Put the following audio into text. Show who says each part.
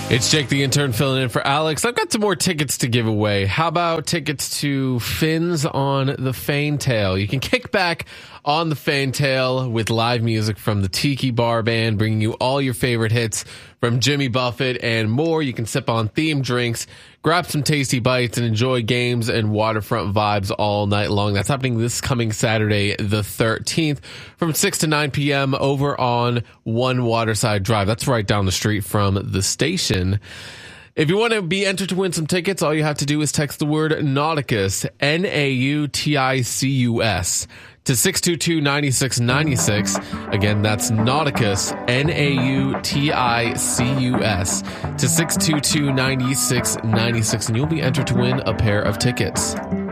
Speaker 1: It's Jake the intern filling in for Alex. I've got some more tickets to give away. How about tickets to Fins on the Faintail? You can kick back on the Faintail with live music from the Tiki Bar Band, bringing you all your favorite hits from Jimmy Buffett and more. You can sip on themed drinks, grab some tasty bites, and enjoy games and waterfront vibes all night long. That's happening this coming Saturday, the 13th, from 6 to 9 p.m. over on One Waterside Drive. That's right down the street from the station. If you want to be entered to win some tickets, all you have to do is text the word Nauticus, Nauticus, to 622-9696. Again, that's Nauticus, Nauticus, to 622-9696, and you'll be entered to win a pair of tickets.